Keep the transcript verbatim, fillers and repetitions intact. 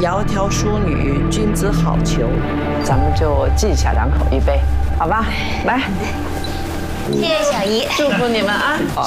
窈窕淑女，君子好逑。 咱们就记下两口一杯，好吧？来， 谢谢小姨， 祝福你们啊！